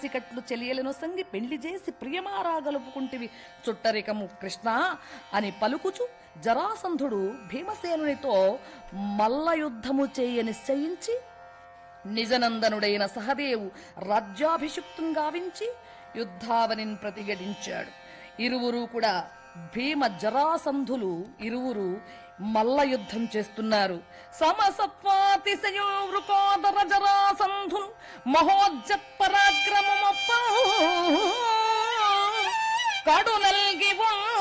కట్లు చెలియలను సంగి పెండ్లి చేసి ప్రియమారా గలుపుకుంటివి చుట్టరికము కృష్ణ అని పలుకుచు జరాసంధుడు భీమసేనునితో మల్ల యుద్ధము చేయ నిశ్చయించి నిజనందనుడైన సహదేవు రాజ్యాభిషిక్తం గావించి యుద్ధావనిని ప్రతిఘటించాడు. ఇరువురు కూడా భీమ జరాసంధులు ఇరువురు మల్ల యుద్ధం చేస్తున్నారు. సమసత్వాతిశయో వృకోదర జరాసంధులు మహోజ్జత్ పరాక్రమమప్ప కడు నల్గి